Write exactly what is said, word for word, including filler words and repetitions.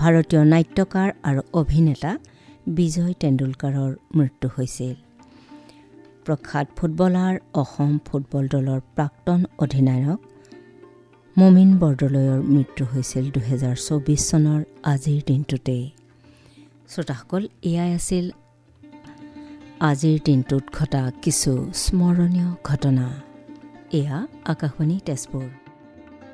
ভাৰতীয় নাট্যকাৰ আৰু অভিনেতা বিজয় তেণ্ডুলকাৰৰ মৃত্যু হৈছিল। প্ৰখ্যাত ফুটবলাৰ অসম ফুটবল দলৰ প্ৰাক্তন অধিনায়ক মমিন বৰদলৈৰ মৃত্যু হৈছিল দুহেজাৰ চৌবিশ চনৰ আজিৰ দিনটোতেই। শ্ৰোতাসকল, এয়াই আছিল আজিৰ দিনটোত ঘটা কিছু স্মৰণীয় ঘটনা। এয়া আকাশবাণী তেজপুৰ।